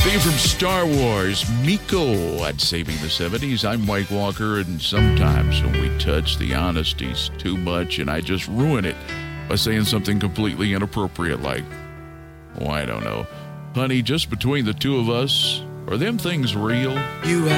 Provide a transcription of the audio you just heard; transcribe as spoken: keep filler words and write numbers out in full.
Theme from Star Wars, Miko at Saving the seventies. I'm Mike Walker, and sometimes when we touch the honesties too much, and I just ruin it by saying something completely inappropriate like, oh, I don't know, honey, just between the two of us, are them things real? You